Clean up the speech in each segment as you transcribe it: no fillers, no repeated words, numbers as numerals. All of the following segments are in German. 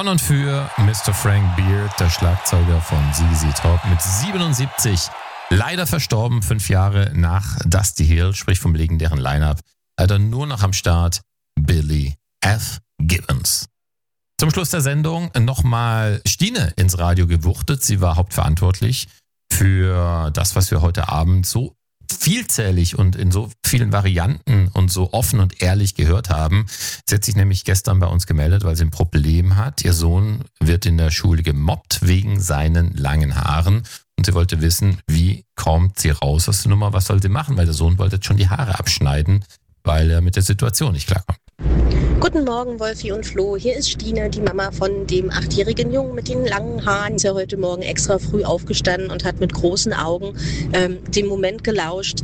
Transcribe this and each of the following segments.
Von und für Mr. Frank Beard, der Schlagzeuger von ZZ Top, mit 77 leider verstorben, 5 Jahre nach Dusty Hill, sprich vom legendären Line-Up. Leider nur noch am Start Billy F. Gibbons. Zum Schluss der Sendung nochmal Stine ins Radio gewuchtet. Sie war hauptverantwortlich für das, was wir heute Abend so vielzählig und in so vielen Varianten und so offen und ehrlich gehört haben. Sie hat sich nämlich gestern bei uns gemeldet, weil sie ein Problem hat. Ihr Sohn wird in der Schule gemobbt wegen seinen langen Haaren. Und sie wollte wissen, wie kommt sie raus aus der Nummer, was soll sie machen? Weil der Sohn wollte jetzt schon die Haare abschneiden, weil er mit der Situation nicht klarkommt. Guten Morgen, Wolfi und Flo. Hier ist Stine, die Mama von dem 8-jährigen Jungen mit den langen Haaren. Sie ist ja heute Morgen extra früh aufgestanden und hat mit großen Augen dem Moment gelauscht,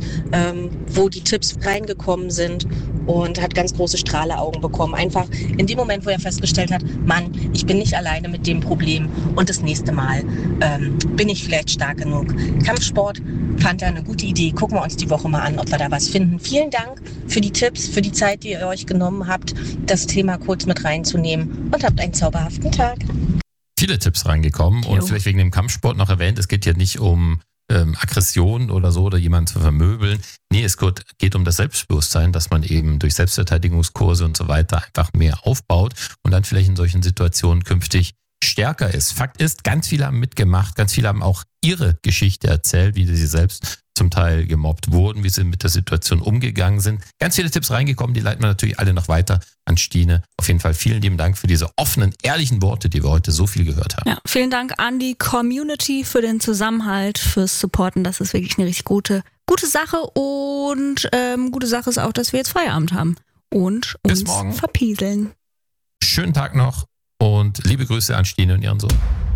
wo die Tipps reingekommen sind und hat ganz große Strahleaugen bekommen. Einfach in dem Moment, wo er festgestellt hat, Mann, ich bin nicht alleine mit dem Problem und das nächste Mal bin ich vielleicht stark genug. Kampfsport fand er eine gute Idee. Gucken wir uns die Woche mal an, ob wir da was finden. Vielen Dank für die Tipps, für die Zeit, die ihr euch genommen habt, das Thema kurz mit reinzunehmen, und habt einen zauberhaften Tag. Viele Tipps reingekommen und vielleicht wegen dem Kampfsport noch erwähnt, es geht hier nicht um Aggression oder so oder jemanden zu vermöbeln. Nee, es geht um das Selbstbewusstsein, dass man eben durch Selbstverteidigungskurse und so weiter einfach mehr aufbaut und dann vielleicht in solchen Situationen künftig stärker ist. Fakt ist, ganz viele haben mitgemacht, ganz viele haben auch ihre Geschichte erzählt, wie sie selbst zum Teil gemobbt wurden, wie sie mit der Situation umgegangen sind. Ganz viele Tipps reingekommen, die leiten wir natürlich alle noch weiter an Stine. Auf jeden Fall vielen lieben Dank für diese offenen, ehrlichen Worte, die wir heute so viel gehört haben. Ja, vielen Dank an die Community für den Zusammenhalt, fürs Supporten. Das ist wirklich eine richtig gute Sache. Und gute Sache ist auch, dass wir jetzt Feierabend haben und uns verpieseln. Schönen Tag noch und liebe Grüße an Stine und ihren Sohn.